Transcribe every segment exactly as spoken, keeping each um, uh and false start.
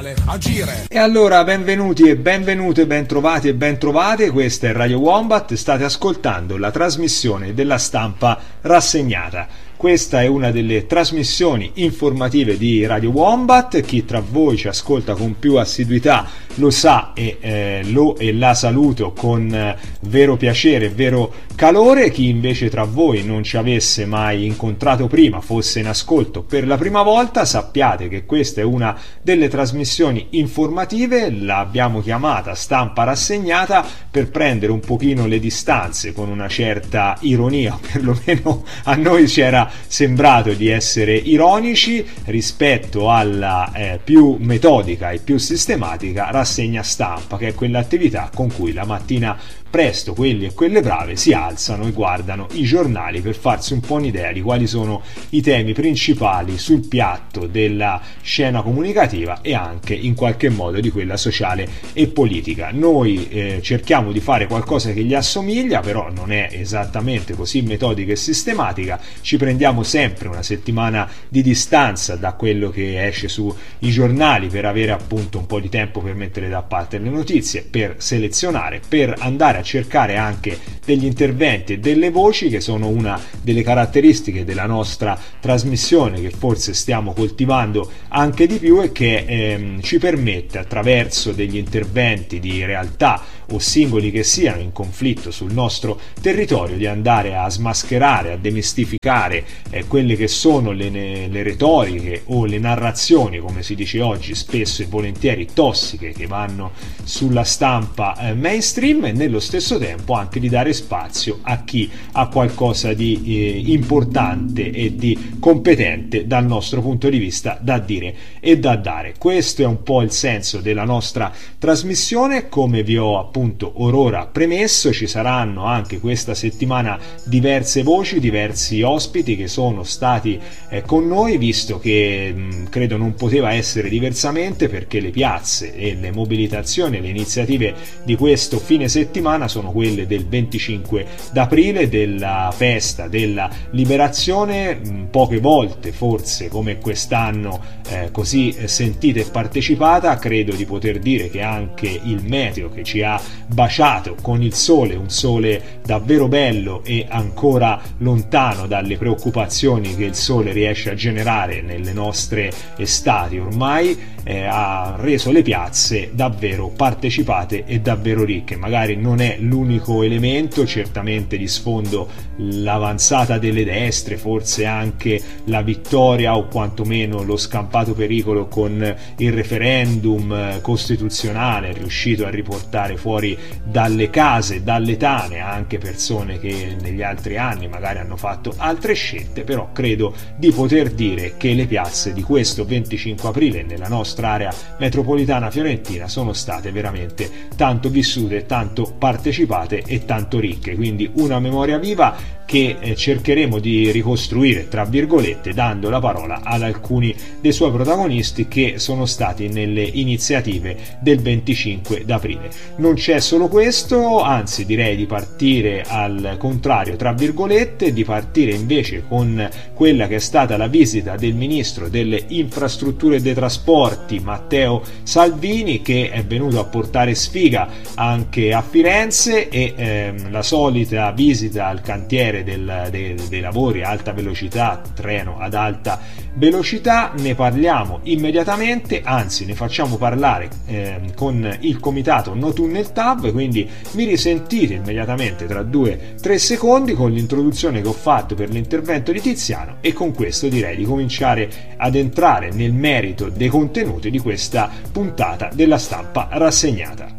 Agire. E allora benvenuti e benvenute, bentrovati e bentrovate, questa è Radio Wombat, state ascoltando la trasmissione della stampa rassegnata. Questa è una delle trasmissioni informative di Radio Wombat, chi tra voi ci ascolta con più assiduità lo sa e eh, lo e la saluto con eh, vero piacere e vero calore, chi invece tra voi non ci avesse mai incontrato prima, fosse in ascolto per la prima volta, sappiate che questa è una delle trasmissioni informative, l'abbiamo chiamata stampa rassegnata per prendere un pochino le distanze con una certa ironia, perlomeno a noi c'era sembrato di essere ironici rispetto alla eh, più metodica e più sistematica rassegna stampa, che è quell'attività con cui la mattina presto quelli e quelle brave si alzano e guardano i giornali per farsi un po' un'idea di quali sono i temi principali sul piatto della scena comunicativa e anche in qualche modo di quella sociale e politica. Noi eh, cerchiamo di fare qualcosa che gli assomiglia, però non è esattamente così metodica e sistematica, ci prendiamo sempre una settimana di distanza da quello che esce sui giornali per avere appunto un po' di tempo per mettere da parte le notizie, per selezionare, per andare a cercare anche degli interventi e delle voci che sono una delle caratteristiche della nostra trasmissione, che forse stiamo coltivando anche di più e che ehm, ci permette, attraverso degli interventi di realtà o singoli che siano in conflitto sul nostro territorio, di andare a smascherare, a demistificare eh, quelle che sono le, le retoriche o le narrazioni, come si dice oggi spesso e volentieri tossiche, che vanno sulla stampa eh, mainstream, e nello stesso tempo anche di dare spazio a chi ha qualcosa di eh, importante e di competente dal nostro punto di vista da dire e da dare. Questo è un po' il senso della nostra trasmissione. Come vi ho appunto orora premesso, ci saranno anche questa settimana diverse voci, diversi ospiti che sono stati eh, con noi, visto che mh, credo non poteva essere diversamente, perché le piazze e le mobilitazioni, le iniziative di questo fine settimana sono quelle del venticinque d'aprile, della festa della liberazione, mh, poche volte forse come quest'anno eh, così sentita e partecipata. Credo di poter dire che anche il meteo che ci ha baciato con il sole, un sole davvero bello e ancora lontano dalle preoccupazioni che il sole riesce a generare nelle nostre estati ormai, eh, ha reso le piazze davvero partecipate e davvero ricche. Magari non è l'unico elemento, certamente di sfondo l'avanzata delle destre, forse anche la vittoria o quantomeno lo scampato pericolo con il referendum costituzionale, riuscito a riportare fuori dalle case, dalle tane anche persone che negli altri anni magari hanno fatto altre scelte. Però credo di poter dire che le piazze di questo venticinque aprile nella nostra area metropolitana fiorentina sono state veramente tanto vissute, tanto partecipate e tanto ricche, quindi una memoria viva che eh, cercheremo di ricostruire, tra virgolette, dando la parola ad alcuni dei suoi protagonisti che sono stati nelle iniziative del venticinque d'aprile. Non c'è solo questo, anzi direi di partire al contrario, tra virgolette, di partire invece con quella che è stata la visita del ministro delle infrastrutture e dei trasporti Matteo Salvini, che è venuto a portare sfiga anche a Firenze, e ehm, la solita visita al cantiere Del, dei, dei lavori a alta velocità, treno ad alta velocità. Ne parliamo immediatamente, anzi ne facciamo parlare eh, con il comitato No Tunnel T A V, quindi mi risentite immediatamente tra due tre secondi con l'introduzione che ho fatto per l'intervento di Tiziano, e con questo direi di cominciare ad entrare nel merito dei contenuti di questa puntata della stampa rassegnata.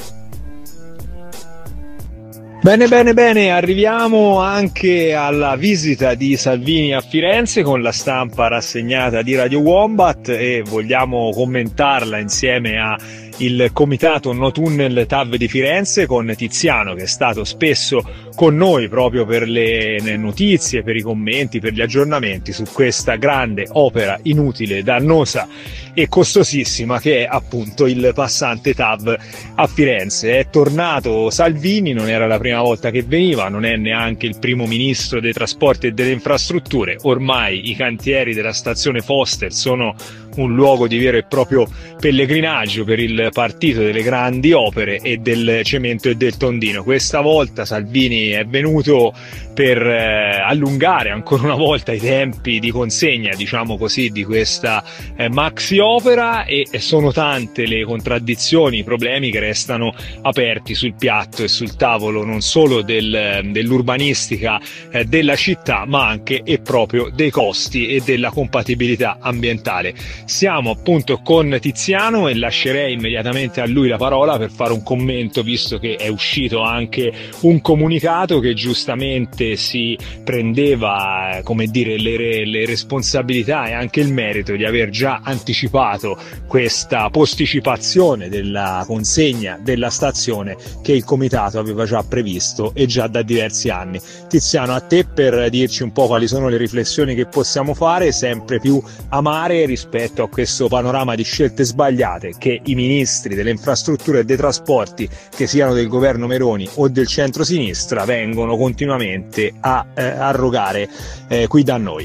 Bene, bene, bene, arriviamo anche alla visita di Salvini a Firenze con la stampa rassegnata di Radio Wombat, e vogliamo commentarla insieme a il comitato No Tunnel T A V di Firenze con Tiziano, che è stato spesso con noi proprio per le notizie, per i commenti, per gli aggiornamenti su questa grande opera inutile, dannosa e costosissima che è appunto il passante T A V a Firenze. È tornato Salvini, non era la prima volta che veniva, non è neanche il primo ministro dei trasporti e delle infrastrutture, ormai i cantieri della stazione Foster sono un luogo di vero e proprio pellegrinaggio per il partito delle grandi opere e del cemento e del tondino. Questa volta Salvini è venuto per eh, allungare ancora una volta i tempi di consegna, diciamo così, di questa eh, maxi opera, e, e sono tante le contraddizioni, i problemi che restano aperti sul piatto e sul tavolo non solo del, dell'urbanistica eh, della città, ma anche e proprio dei costi e della compatibilità ambientale. Siamo appunto con Tiziano e lascerei immediatamente a lui la parola per fare un commento, visto che è uscito anche un comunicato che giustamente si prendeva, come dire, le, le responsabilità e anche il merito di aver già anticipato questa posticipazione della consegna della stazione che il comitato aveva già previsto e già da diversi anni. Tiziano, a te per dirci un po' quali sono le riflessioni che possiamo fare, sempre più amare rispetto a questo panorama di scelte sbagliate che i ministri delle infrastrutture e dei trasporti, che siano del governo Meloni o del centro-sinistra, vengono continuamente a eh, arrogare eh, qui da noi.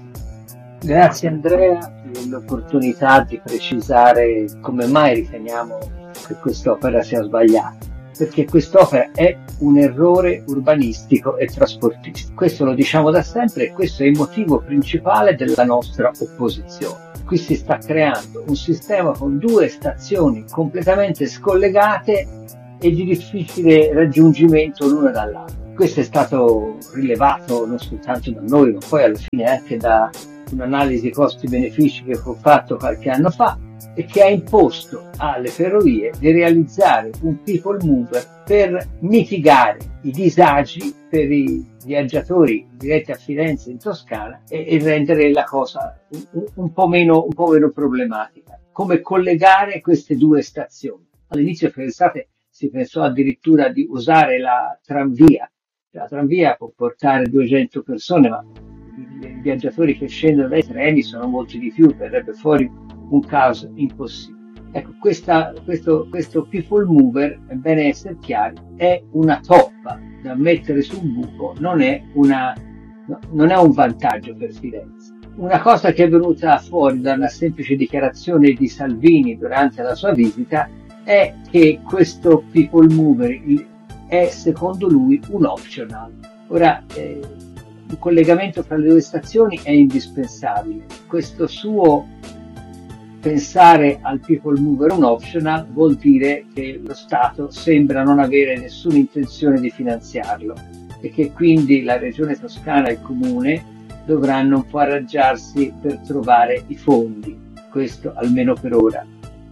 Grazie Andrea per l'opportunità di precisare come mai riteniamo che quest'opera sia sbagliata, perché quest'opera è un errore urbanistico e trasportistico. Questo lo diciamo da sempre e questo è il motivo principale della nostra opposizione. Qui si sta creando un sistema con due stazioni completamente scollegate e di difficile raggiungimento l'una dall'altra. Questo è stato rilevato non soltanto da noi, ma poi alla fine anche da un'analisi costi-benefici che fu fatto qualche anno fa e che ha imposto alle ferrovie di realizzare un people mover per mitigare i disagi per i viaggiatori diretti a Firenze in Toscana e, e rendere la cosa un, un, po meno, un po' meno problematica. Come collegare queste due stazioni? All'inizio, pensate, si pensò addirittura di usare la tranvia. La tranvia può portare duecento persone, ma i viaggiatori che scendono dai treni sono molti di più, verrebbe fuori un caos impossibile. Ecco, questa, questo, questo people mover, è bene essere chiari, è una toppa da mettere sul buco, non è, una, no, non è un vantaggio per Firenze. Una cosa che è venuta fuori da una semplice dichiarazione di Salvini durante la sua visita è che questo people mover è secondo lui un optional. Ora, eh, il collegamento fra le due stazioni è indispensabile. Questo suo pensare al people mover un optional vuol dire che lo Stato sembra non avere nessuna intenzione di finanziarlo e che quindi la Regione Toscana e il Comune dovranno un po' arrangiarsi per trovare i fondi, questo almeno per ora,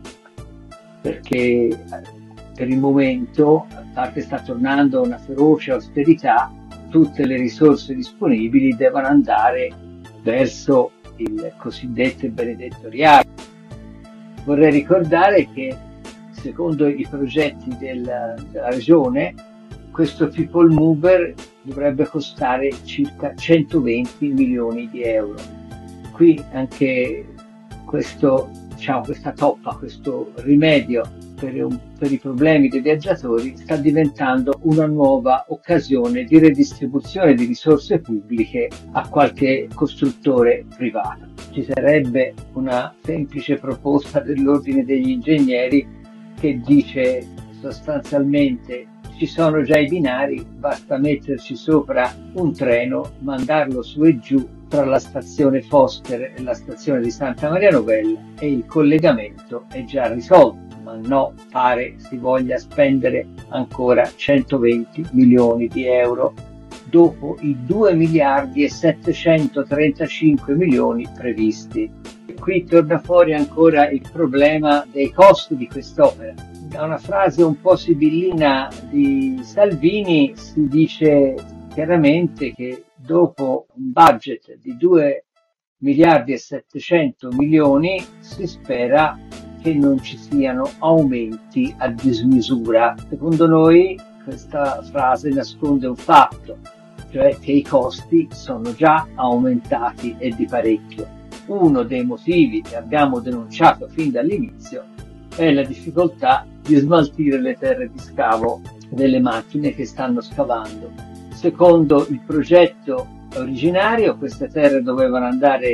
perché per il momento, a parte sta tornando una feroce austerità, tutte le risorse disponibili devono andare verso il cosiddetto e benedetto riario. Vorrei ricordare che, secondo i progetti del, della Regione, questo people mover dovrebbe costare circa centoventi milioni di euro. Qui anche questo, diciamo, questa toppa, questo rimedio per, un, per i problemi dei viaggiatori sta diventando una nuova occasione di redistribuzione di risorse pubbliche a qualche costruttore privato. Ci sarebbe una semplice proposta dell'Ordine degli Ingegneri che dice sostanzialmente: ci sono già i binari, basta metterci sopra un treno, mandarlo su e giù tra la stazione Foster e la stazione di Santa Maria Novella e il collegamento è già risolto. Ma no, pare si voglia spendere ancora centoventi milioni di euro dopo i due miliardi e settecentotrentacinque milioni previsti. E qui torna fuori ancora il problema dei costi di quest'opera. Da una frase un po' sibillina di Salvini si dice chiaramente che dopo un budget di due miliardi e settecento milioni si spera che non ci siano aumenti a dismisura. Secondo noi questa frase nasconde un fatto, cioè che i costi sono già aumentati e di parecchio. Uno dei motivi che abbiamo denunciato fin dall'inizio è la difficoltà di smaltire le terre di scavo delle macchine che stanno scavando. Secondo il progetto originario, queste terre dovevano andare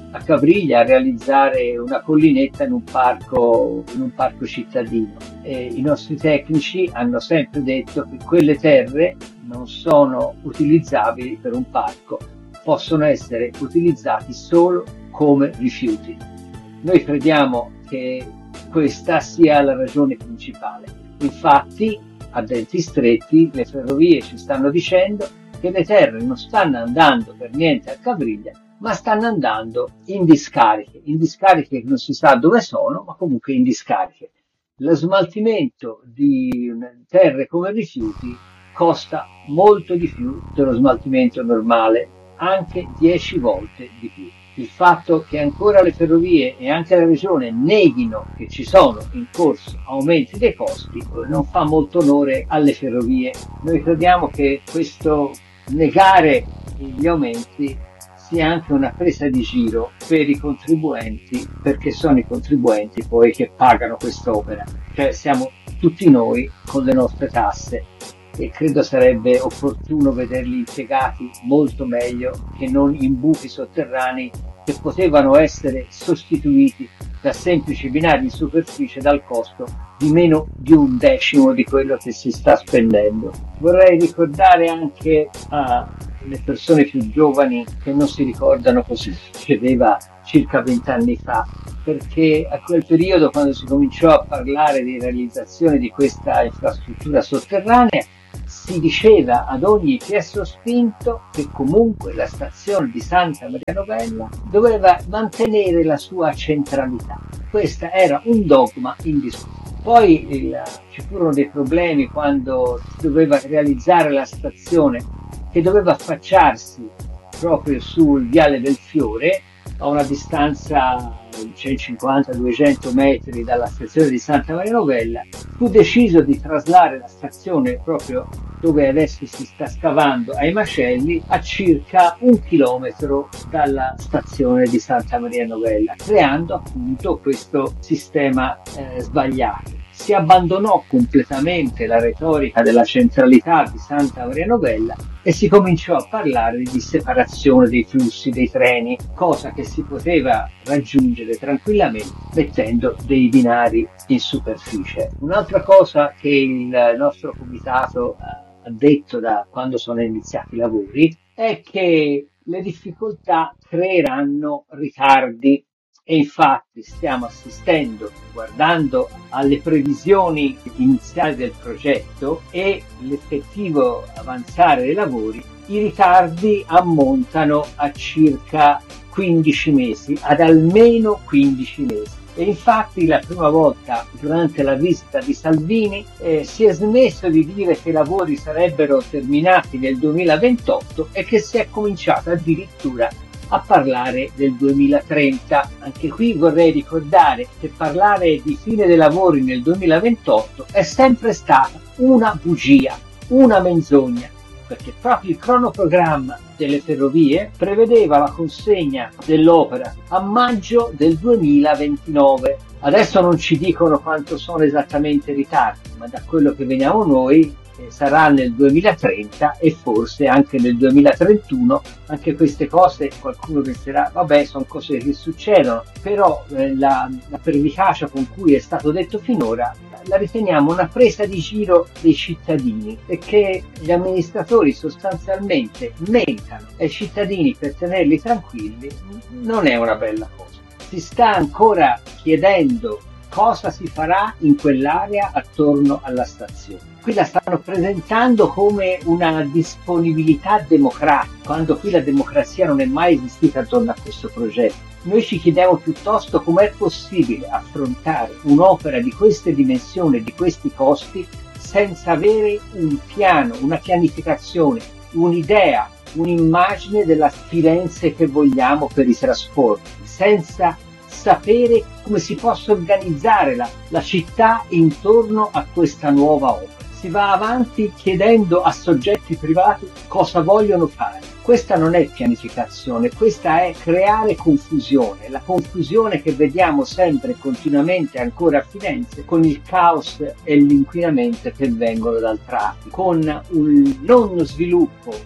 a Cavriglia a realizzare una collinetta in un parco, in un parco cittadino. E i nostri tecnici hanno sempre detto che quelle terre non sono utilizzabili per un parco, possono essere utilizzati solo come rifiuti. Noi crediamo che questa sia la ragione principale. Infatti, a denti stretti, le ferrovie ci stanno dicendo che le terre non stanno andando per niente a Cavriglia, ma stanno andando in discariche, in discariche che non si sa dove sono, ma comunque in discariche. Lo smaltimento di terre come rifiuti costa molto di più dello smaltimento normale, anche dieci volte di più. Il fatto che ancora le ferrovie e anche la regione neghino che ci sono in corso aumenti dei costi non fa molto onore alle ferrovie. Noi crediamo che questo negare gli aumenti sia anche una presa di giro per i contribuenti, perché sono i contribuenti poi che pagano quest'opera, cioè siamo tutti noi con le nostre tasse, e credo sarebbe opportuno vederli impiegati molto meglio che non in buchi sotterranei che potevano essere sostituiti da semplici binari in superficie dal costo di meno di un decimo di quello che si sta spendendo. Vorrei ricordare anche alle persone più giovani che non si ricordano cosa succedeva circa vent'anni fa, perché a quel periodo, quando si cominciò a parlare di realizzazione di questa infrastruttura sotterranea, si diceva ad ogni piè sospinto che comunque la stazione di Santa Maria Novella doveva mantenere la sua centralità. Questo era un dogma indiscutibile. Poi il, ci furono dei problemi quando si doveva realizzare la stazione, che doveva affacciarsi proprio sul Viale del Fiore, a una distanza centocinquanta duecento metri dalla stazione di Santa Maria Novella. Fu deciso di traslare la stazione proprio dove adesso si sta scavando, ai Macelli, a circa un chilometro dalla stazione di Santa Maria Novella, creando appunto questo sistema eh, sbagliato. Si abbandonò completamente la retorica della centralità di Santa Maria Novella e si cominciò a parlare di separazione dei flussi dei treni, cosa che si poteva raggiungere tranquillamente mettendo dei binari in superficie. Un'altra cosa che il nostro comitato ha detto da quando sono iniziati i lavori è che le difficoltà creeranno ritardi. E infatti stiamo assistendo, guardando alle previsioni iniziali del progetto e l'effettivo avanzare dei lavori, i ritardi ammontano a circa quindici mesi, ad almeno quindici mesi. E infatti la prima volta, durante la visita di Salvini, eh, si è smesso di dire che i lavori sarebbero terminati nel duemilaventotto e che si è cominciato addirittura a parlare del duemilatrenta. Anche qui vorrei ricordare che parlare di fine dei lavori nel duemilaventotto è sempre stata una bugia, una menzogna, perché proprio il cronoprogramma delle ferrovie prevedeva la consegna dell'opera a maggio del duemilaventinove. Adesso non ci dicono quanto sono esattamente i ritardi, ma da quello che vediamo noi sarà nel duemilatrenta e forse anche nel duemilatrentuno. Anche queste cose qualcuno penserà, vabbè, sono cose che succedono, però eh, la, la pervicacia con cui è stato detto finora la riteniamo una presa di giro dei cittadini, perché gli amministratori sostanzialmente mentano ai cittadini per tenerli tranquilli. Non è una bella cosa. Si sta ancora chiedendo cosa si farà in quell'area attorno alla stazione. Qui la stanno presentando come una disponibilità democratica, quando qui la democrazia non è mai esistita attorno a questo progetto. Noi ci chiediamo piuttosto com'è possibile affrontare un'opera di queste dimensioni, di questi costi, senza avere un piano, una pianificazione, un'idea, un'immagine della Firenze che vogliamo per i trasporti, senza sapere come si possa organizzare la, la città intorno a questa nuova opera. Si va avanti chiedendo a soggetti privati cosa vogliono fare. Questa non è pianificazione, questa è creare confusione, la confusione che vediamo sempre e continuamente ancora a Firenze, con il caos e l'inquinamento che vengono dal traffico, con un non sviluppo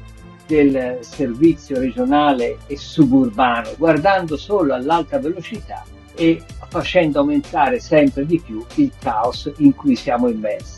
del servizio regionale e suburbano, guardando solo all'alta velocità e facendo aumentare sempre di più il caos in cui siamo immersi.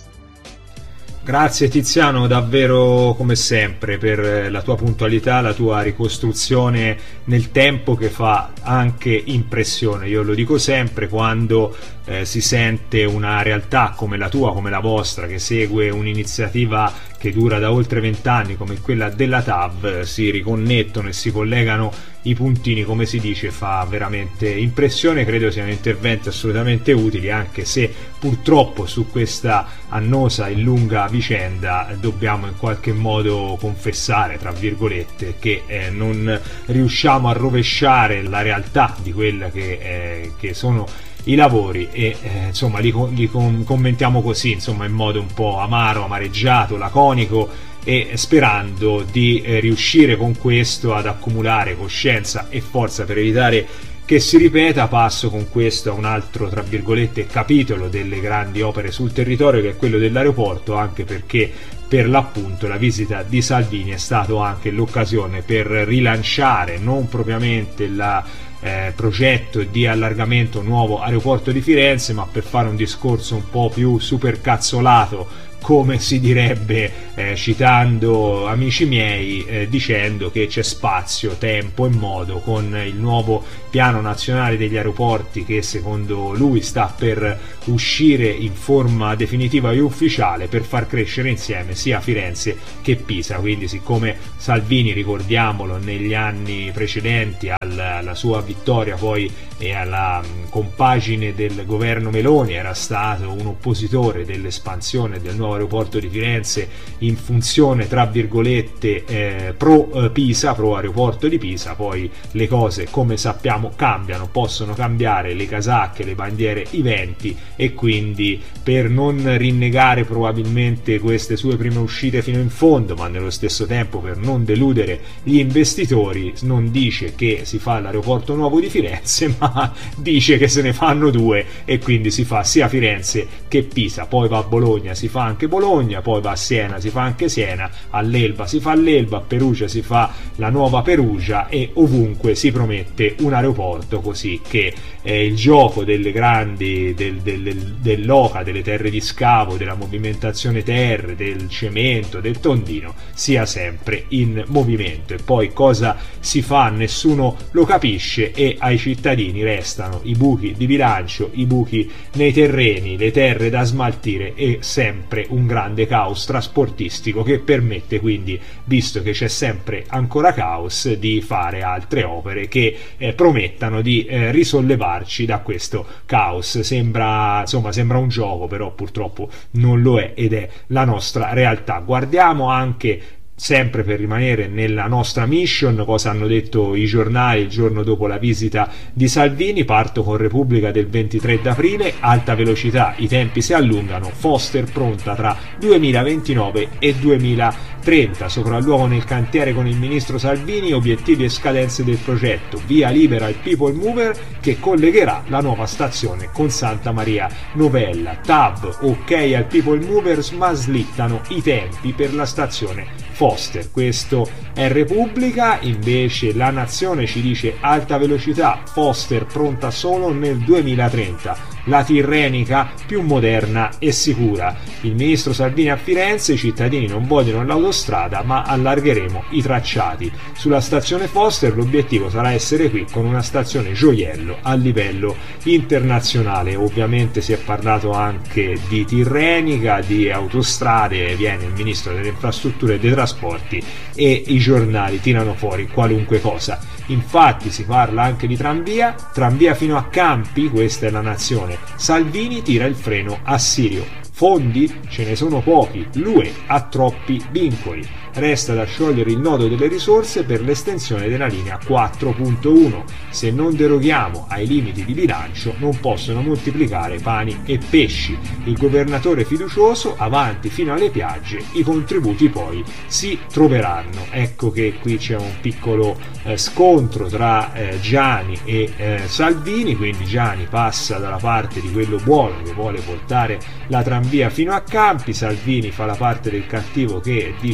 Grazie Tiziano, davvero come sempre per la tua puntualità, la tua ricostruzione nel tempo che fa anche impressione. Io lo dico sempre quando eh, si sente una realtà come la tua, come la vostra, che segue un'iniziativa che dura da oltre vent'anni come quella della T A V, si riconnettono e si collegano i puntini, come si dice, fa veramente impressione. Credo siano interventi assolutamente utili, anche se purtroppo su questa annosa e lunga vicenda dobbiamo in qualche modo confessare, tra virgolette, che eh, non riusciamo a rovesciare la realtà di quella che, eh, che sono i lavori e eh, insomma li, li commentiamo così, insomma, in modo un po' amaro, amareggiato, laconico, e sperando di eh, riuscire con questo ad accumulare coscienza e forza per evitare che si ripeta. Passo con questo a un altro, tra virgolette, capitolo delle grandi opere sul territorio, che è quello dell'aeroporto, anche perché per l'appunto la visita di Salvini è stato anche l'occasione per rilanciare non propriamente la Eh, progetto di allargamento nuovo aeroporto di Firenze, ma per fare un discorso un po' più supercazzolato, come si direbbe, eh, citando amici miei, eh, dicendo che c'è spazio, tempo e modo con il nuovo piano nazionale degli aeroporti, che secondo lui sta per uscire in forma definitiva e ufficiale, per far crescere insieme sia Firenze che Pisa. Quindi, siccome Salvini, ricordiamolo, negli anni precedenti alla, alla sua vittoria poi e alla mh, compagine del governo Meloni era stato un oppositore dell'espansione del nuovo aeroporto di Firenze in funzione, tra virgolette, eh, pro eh, Pisa, pro aeroporto di Pisa, poi le cose, come sappiamo, cambiano, possono cambiare le casacche, le bandiere, i venti, e quindi, per non rinnegare probabilmente queste sue prime uscite fino in fondo, ma nello stesso tempo per non deludere gli investitori, non dice che si fa l'aeroporto nuovo di Firenze, ma dice che se ne fanno due, e quindi si fa sia Firenze che Pisa. Poi va a Bologna, si fa anche Bologna, poi va a Siena, si fa anche Siena, all'Elba si fa l'Elba, a Perugia si fa la nuova Perugia, e ovunque si promette un aeroporto, così che eh, il gioco delle grandi del, del, del, dell'oca, delle terre di scavo, della movimentazione terre, del cemento, del tondino sia sempre in movimento. E poi cosa si fa nessuno lo capisce, e ai cittadini restano i buchi di bilancio, i buchi nei terreni, le terre da smaltire e sempre un grande caos trasportistico, che permette quindi, visto che c'è sempre ancora caos, di fare altre opere che eh, promettano di eh, risollevarci da questo caos. Sembra, insomma, sembra un gioco, però purtroppo non lo è, ed è la nostra realtà. Guardiamo anche, sempre per rimanere nella nostra mission, cosa hanno detto i giornali il giorno dopo la visita di Salvini. Parto con Repubblica del ventitré d'aprile: alta velocità, i tempi si allungano, Foster pronta tra duemilaventinove e duemilatrenta, sopralluogo nel cantiere con il ministro Salvini, obiettivi e scadenze del progetto, via libera al People Mover che collegherà la nuova stazione con Santa Maria Novella. T A V, ok al People Mover, ma slittano i tempi per la stazione Foster. Questo è Repubblica. Invece La Nazione ci dice: alta velocità, Foster pronta solo nel duemilatrenta, la tirrenica più moderna e sicura. Il ministro Salvini a Firenze: i cittadini non vogliono l'autostrada ma allargheremo i tracciati. Sulla stazione Foster l'obiettivo sarà essere qui con una stazione gioiello a livello internazionale. Ovviamente si è parlato anche di tirrenica, di autostrade, viene il ministro delle infrastrutture e dei trasporti e i giornali tirano fuori qualunque cosa. Infatti si parla anche di tranvia, tranvia fino a Campi, questa è La Nazione. Salvini tira il freno a Sirio. Fondi? Ce ne sono pochi, l'U E ha troppi vincoli. Resta da sciogliere il nodo delle risorse per l'estensione della linea quattro punto uno. Se non deroghiamo ai limiti di bilancio non possono moltiplicare pani e pesci. Il governatore fiducioso: avanti fino alle piagge, i contributi poi si troveranno. Ecco che qui c'è un piccolo eh, scontro tra eh, Giani e eh, Salvini, quindi Giani passa dalla parte di quello buono che vuole portare la tranvia fino a Campi, Salvini fa la parte del cattivo che dice non ci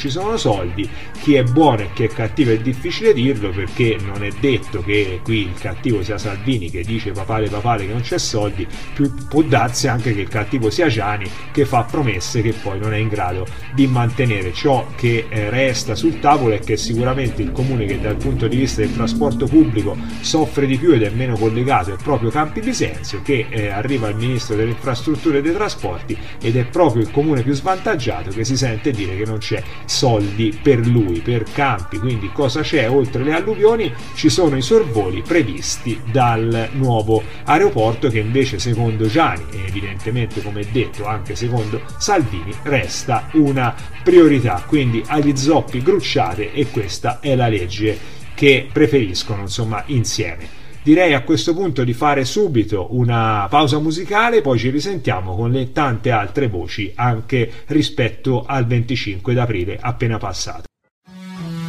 ci sono soldi. Chi è buono e chi è cattivo è difficile dirlo, perché non è detto che qui il cattivo sia Salvini che dice papale papale che non c'è soldi, più può darsi anche che il cattivo sia Giani che fa promesse che poi non è in grado di mantenere. Ciò che eh, resta sul tavolo è che sicuramente il comune che dal punto di vista del trasporto pubblico soffre di più ed è meno collegato è proprio Campi Bisenzio, che eh, arriva il ministro delle infrastrutture e dei trasporti ed è proprio il comune più svantaggiato che si sente dire che non c'è soldi per lui, per Campi. Quindi cosa c'è oltre le alluvioni? Ci sono i sorvoli previsti dal nuovo aeroporto, che invece secondo Giani e evidentemente, come detto, anche secondo Salvini resta una priorità. Quindi agli zoppi grucciate, e questa è la legge che preferiscono, insomma, insieme. Direi a questo punto di fare subito una pausa musicale, poi ci risentiamo con le tante altre voci anche rispetto al venticinque d'aprile appena passato.